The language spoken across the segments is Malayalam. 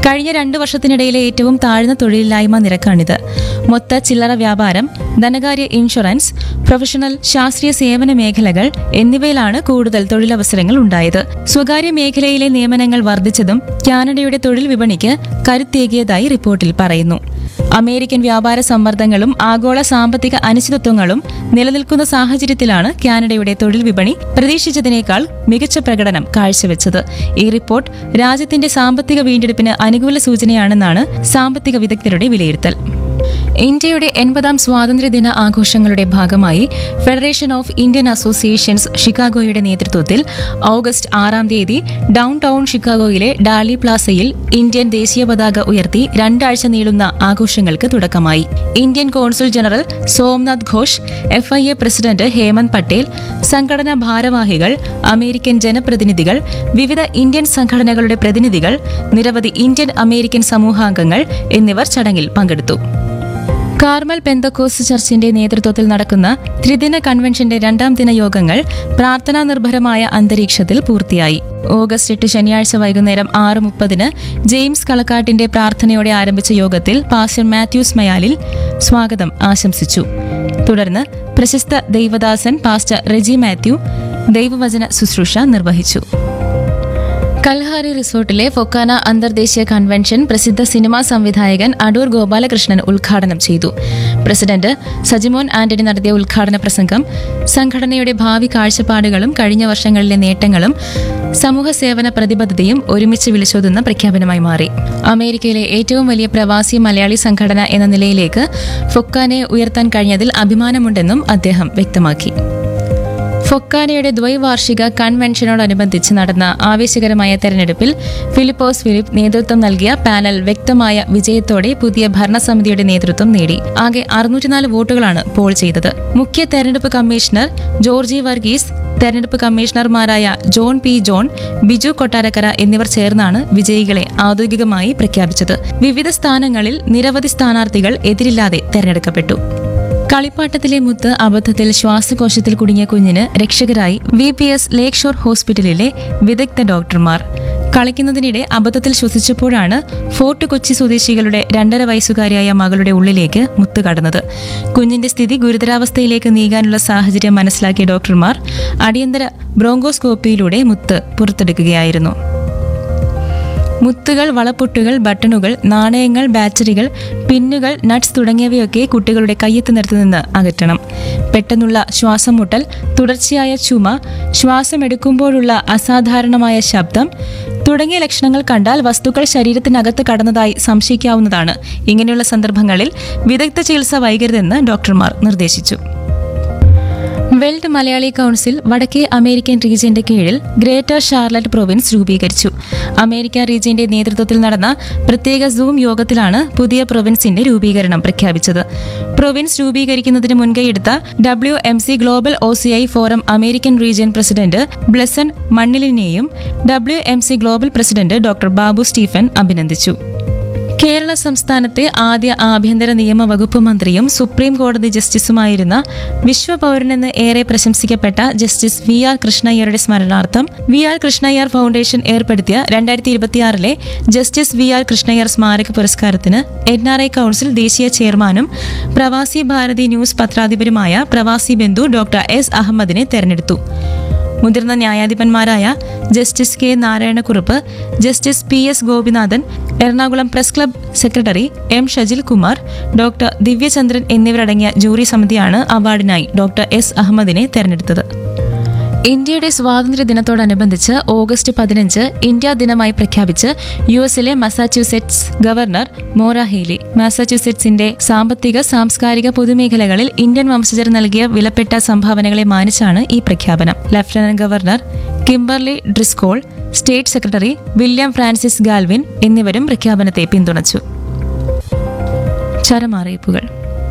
കഴിഞ്ഞ 2 വർഷത്തിനിടയിലെ ഏറ്റവും താഴ്ന്ന തൊഴിലില്ലായ്മ നിരക്കാണിത്. മൊത്ത ചില്ലറ വ്യാപാരം, ധനകാര്യ, ഇൻഷുറൻസ്, പ്രൊഫഷണൽ, ശാസ്ത്രീയ സേവന മേഖലകൾ എന്നിവയിലാണ് കൂടുതൽ തൊഴിലവസരങ്ങൾ ഉണ്ടായത്. സ്വകാര്യ മേഖലയിലെ നിയമനങ്ങൾ വർദ്ധിച്ചതും കാനഡയുടെ തൊഴിൽ വിപണിക്ക് കരുത്തേകിയതായി റിപ്പോർട്ടിൽ പറയുന്നു. അമേരിക്കൻ വ്യാപാര സമ്മർദ്ദങ്ങളും ആഗോള സാമ്പത്തിക അനിശ്ചിതത്വങ്ങളും നിലനിൽക്കുന്ന സാഹചര്യത്തിലാണ് കാനഡയുടെ തൊഴിൽ വിപണി പ്രതീക്ഷിച്ചതിനേക്കാൾ മികച്ച പ്രകടനം കാഴ്ചവെച്ചത്. ഈ റിപ്പോർട്ട് രാജ്യത്തിന്റെ സാമ്പത്തിക വീണ്ടെടുപ്പിന് അനുകൂല സൂചനയാണെന്നാണ് സാമ്പത്തിക വിദഗ്ധരുടെ വിലയിരുത്തൽ. ഇന്ത്യയുടെ 80ാം സ്വാതന്ത്ര്യദിന ആഘോഷങ്ങളുടെ ഭാഗമായി ഫെഡറേഷൻ ഓഫ് ഇന്ത്യൻ അസോസിയേഷൻസ് ഷിക്കാഗോയുടെ നേതൃത്വത്തിൽ ഓഗസ്റ്റ് 6-ാം തീയതി ഡൌൺ ടൌൺ ഷിക്കാഗോയിലെ ഡാലി പ്ലാസയിൽ ഇന്ത്യൻ ദേശീയ പതാക ഉയർത്തി 2 ആഴ്ച നീളുന്ന ആഘോഷങ്ങൾക്ക് തുടക്കമായി. Indian consul general Somnath Ghosh, FIA president Hemant Patel, സംഘടനാ ഭാരവാഹികൾ, അമേരിക്കൻ ജനപ്രതിനിധികൾ, വിവിധ ഇന്ത്യൻ സംഘടനകളുടെ പ്രതിനിധികൾ, നിരവധി ഇന്ത്യൻ അമേരിക്കൻ സമൂഹാംഗങ്ങൾ എന്നിവർ ചടങ്ങിൽ പങ്കെടുത്തു. കാർമൽ പെന്തക്കോസ്റ്റ് ചർച്ചിന്റെ നേതൃത്വത്തിൽ നടക്കുന്ന ത്രിദിന കൺവെൻഷന്റെ 2ാം ദിന യോഗങ്ങൾ പ്രാർത്ഥനാ നിർഭരമായ അന്തരീക്ഷത്തിൽ പൂർത്തിയായി. ഓഗസ്റ്റ് 8 ശനിയാഴ്ച വൈകുന്നേരം 6:30 ജെയിംസ് കളക്കാട്ടിന്റെ പ്രാർത്ഥനയോടെ ആരംഭിച്ച യോഗത്തിൽ പാസ്റ്റർ മാത്യൂസ് മയാലിൽ സ്വാഗതം ആശംസിച്ചു. തുടർന്ന് പ്രശസ്ത ദൈവദാസൻ പാസ്റ്റർ റെജി മാത്യു ദൈവവചന ശുശ്രൂഷ നിർവഹിച്ചു. കൽഹാരി റിസോർട്ടിലെ ഫൊക്കാന അന്തർദേശീയ കൺവെൻഷൻ പ്രസിദ്ധ സിനിമാ സംവിധായകൻ അടൂർ ഗോപാലകൃഷ്ണൻ ഉദ്ഘാടനം ചെയ്തു. പ്രസിഡന്റ് സജിമോൻ ആന്റണി നടത്തിയ ഉദ്ഘാടന പ്രസംഗം സംഘടനയുടെ ഭാവി കാഴ്ചപ്പാടുകളും കഴിഞ്ഞ വർഷങ്ങളിലെ നേട്ടങ്ങളും സമൂഹ സേവന പ്രതിബദ്ധതയും ഒരുമിച്ച് വിളിച്ചോതുന്ന പ്രഖ്യാപനമായി മാറി. അമേരിക്കയിലെ ഏറ്റവും വലിയ പ്രവാസി മലയാളി സംഘടന എന്ന നിലയിലേക്ക് ഫൊക്കാനയെ ഉയർത്താൻ കഴിഞ്ഞതിൽ അഭിമാനമുണ്ടെന്നും അദ്ദേഹം വ്യക്തമാക്കി. ഫൊക്കാനയുടെ ദ്വൈവാർഷിക കൺവെൻഷനോടനുബന്ധിച്ച് നടന്ന ആവേശകരമായ തെരഞ്ഞെടുപ്പിൽ ഫിലിപ്പോസ് ഫിലിപ്പ് നേതൃത്വം നൽകിയ പാനൽ വ്യക്തമായ വിജയത്തോടെ പുതിയ ഭരണസമിതിയുടെ നേതൃത്വം നേടി. ആകെ 604 വോട്ടുകളാണ് പോൾ ചെയ്തത്. മുഖ്യ തെരഞ്ഞെടുപ്പ് കമ്മീഷണർ ജോർജി വർഗീസ്, തെരഞ്ഞെടുപ്പ് കമ്മീഷണർമാരായ John P John, Biju Kottarakkara എന്നിവർ ചേർന്നാണ് വിജയികളെ ഔദ്യോഗികമായി പ്രഖ്യാപിച്ചത്. വിവിധ സ്ഥാനങ്ങളിൽ നിരവധി സ്ഥാനാർത്ഥികൾ എതിരില്ലാതെ തെരഞ്ഞെടുക്കപ്പെട്ടു. കളിപ്പാട്ടത്തിലെ മുത്ത് അബദ്ധത്തിൽ ശ്വാസകോശത്തിൽ കുടുങ്ങിയ കുഞ്ഞിന് രക്ഷകരായി VPS ലേക്ക് ഷോർ ഹോസ്പിറ്റലിലെ വിദഗ്ധ ഡോക്ടർമാർ. കളിക്കുന്നതിനിടെ അബദ്ധത്തിൽ ശ്വസിച്ചപ്പോഴാണ് ഫോർട്ട് കൊച്ചി സ്വദേശികളുടെ 2.5 വയസ്സുകാരിയായ മകളുടെ ഉള്ളിലേക്ക് മുത്ത് കടന്നത്. കുഞ്ഞിന്റെ സ്ഥിതി ഗുരുതരാവസ്ഥയിലേക്ക് നീങ്ങാനുള്ള സാഹചര്യം മനസ്സിലാക്കിയ ഡോക്ടർമാർ അടിയന്തര ബ്രോങ്കോസ്കോപ്പിയിലൂടെ മുത്ത് പുറത്തെടുക്കുകയായിരുന്നു. മുത്തുകൾ, വളപ്പൊട്ടുകൾ, ബട്ടണുകൾ, നാണയങ്ങൾ, ബാറ്ററികൾ, പിന്നുകൾ, നട്ട്സ് തുടങ്ങിയവയൊക്കെ കുട്ടികളുടെ കയ്യെത്ത് നിരത്തുനിന്ന് അകറ്റണം. പെട്ടെന്നുള്ള ശ്വാസം മുട്ടൽ, തുടർച്ചയായ ചുമ, ശ്വാസമെടുക്കുമ്പോഴുള്ള അസാധാരണമായ ശബ്ദം തുടങ്ങിയ ലക്ഷണങ്ങൾ കണ്ടാൽ വസ്തുക്കൾ ശരീരത്തിനകത്ത് കടന്നതായി സംശയിക്കാവുന്നതാണ്. ഇങ്ങനെയുള്ള സന്ദർഭങ്ങളിൽ വിദഗ്ധ ചികിത്സ വൈകരുതെന്ന് ഡോക്ടർമാർ നിർദ്ദേശിച്ചു. വെൽഡ് മലയാളി കൗൺസിൽ വടക്കേ അമേരിക്കൻ റീജിയന്റെ കീഴിൽ ഗ്രേറ്റർ ഷാർലറ്റ് പ്രൊവിൻസ് രൂപീകരിച്ചു. അമേരിക്ക റീജിയന്റെ നേതൃത്വത്തിൽ നടന്ന പ്രത്യേക സൂം യോഗത്തിലാണ് പുതിയ പ്രൊവിൻസിന്റെ രൂപീകരണം പ്രഖ്യാപിച്ചത്. പ്രൊവിൻസ് രൂപീകരിക്കുന്നതിന് മുൻകൈയെടുത്ത WMC global OCI forum American region president Blesson മണ്ണിലിനെയും WMC global president doctor Babu Stephen അഭിനന്ദിച്ചു. കേരള സംസ്ഥാനത്തെ ആദ്യ ആഭ്യന്തര നിയമ വകുപ്പ് മന്ത്രിയും സുപ്രീം കോടതി ജസ്റ്റിസുമായിരുന്ന വിശ്വപൗരനെന്ന് ഏറെ പ്രശംസിക്കപ്പെട്ട justice VR കൃഷ്ണയ്യരുടെ സ്മരണാർത്ഥം VR Krishna Iyer foundation ഏർപ്പെടുത്തിയ 2026 ജസ്റ്റിസ് VR കൃഷ്ണയ്യർ സ്മാരക പുരസ്കാരത്തിന് NRI കൗൺസിൽ ദേശീയ ചെയർമാനും പ്രവാസി ഭാരതി ന്യൂസ് പത്രാധിപരുമായ പ്രവാസി ബന്ധു ഡോക്ടർ S അഹമ്മദിനെ തെരഞ്ഞെടുത്തു. മുതിർന്ന ന്യായാധിപന്മാരായ justice K Narayana Kurup, justice PS Gopinathan, Ernakulam press club secretary M Shajil Kumar, doctor ദിവ്യചന്ദ്രൻ എന്നിവരടങ്ങിയ ജൂറി സമിതിയാണ് അവാർഡിനായി ഡോക്ടർ S അഹമ്മദിനെ തെരഞ്ഞെടുത്തത്. ഇന്ത്യയുടെ സ്വാതന്ത്ര്യ ദിനത്തോടനുബന്ധിച്ച് ഓഗസ്റ്റ് 15 ഇന്ത്യാ ദിനമായി പ്രഖ്യാപിച്ച് US Massachusetts governor Vora Hailey. മസാച്യൂസെറ്റ്സിന്റെ സാമ്പത്തിക, സാംസ്കാരിക, പൊതുമേഖലകളിൽ ഇന്ത്യൻ വംശജർ നൽകിയ വിലപ്പെട്ട സംഭാവനകളെ മാനിച്ചാണ് ഈ പ്രഖ്യാപനം. Lieutenant governor Kimberley Driscoll, state secretary William Francis ഗാൽവിൻ എന്നിവരും പ്രഖ്യാപനത്തെ പിന്തുണച്ചു. ചരമറിയിപ്പുകൾ.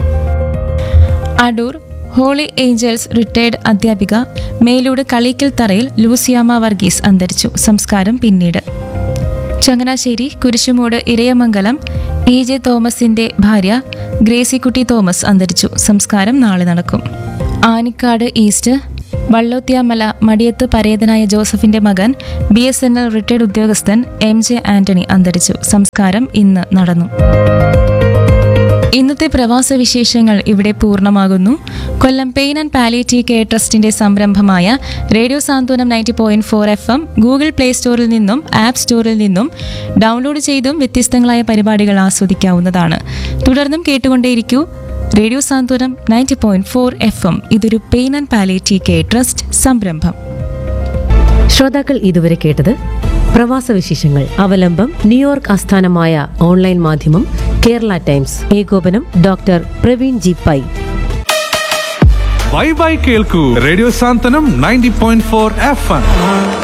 അടൂർ ഹോളി ഏഞ്ചൽസ് റിട്ടയർഡ് അധ്യാപിക മേലൂട് കളീക്കൽ തറയിൽ ലൂസിയാമ്മ വർഗീസ് അന്തരിച്ചു. സംസ്കാരം പിന്നീട്. ചങ്ങനാശ്ശേരി കുരിശുമൂട് ഇരയമംഗലം EJ തോമസിന്റെ ഭാര്യ ഗ്രേസിക്കുട്ടി തോമസ് അന്തരിച്ചു. സംസ്കാരം നാളെ നടക്കും. ആനിക്കാട് ഈസ്റ്റ് വള്ളോത്തിയാമല മടിയത്ത് പരേതനായ ജോസഫിന്റെ മകൻ BSNL റിട്ടയർഡ് ഉദ്യോഗസ്ഥൻ MJ ആന്റണി അന്തരിച്ചു. സംസ്കാരം ഇന്ന് നടന്നു. ഇന്നത്തെ പ്രവാസ വിശേഷങ്ങൾ ഇവിടെ പൂർണ്ണമാകുന്നു. കൊല്ലം പെയിൻ ആൻഡ് പാലിയേറ്റീവ് കെയർ ട്രസ്റ്റിന്റെ സംരംഭമായ റേഡിയോ സാന്ത്വനം 90.4 FM ഗൂഗിൾ പ്ലേ സ്റ്റോറിൽ നിന്നും ആപ്പ് സ്റ്റോറിൽ നിന്നും ഡൗൺലോഡ് ചെയ്തും വ്യത്യസ്തങ്ങളായ പരിപാടികൾ ആസ്വദിക്കാവുന്നതാണ്. തുടർന്നും കേട്ടുകൊണ്ടേയിരിക്കൂ റേഡിയോ സാന്ത്വനം 90.4 FM. ഇതൊരു pain and palliative care trust സംരംഭം. ശ്രോതാക്കൾ ഇതുവരെ കേട്ടത് പ്രവാസ വിശേഷങ്ങൾ. അവലംബം ന്യൂയോർക്ക് ആസ്ഥാനമായ ഓൺലൈൻ മാധ്യമം കേരള ടൈംസ്. ഏകോപനം doctor Praveen G pi. By കേൾക്കൂ റേഡിയോ സാന്ത്വനം 90.4 FM.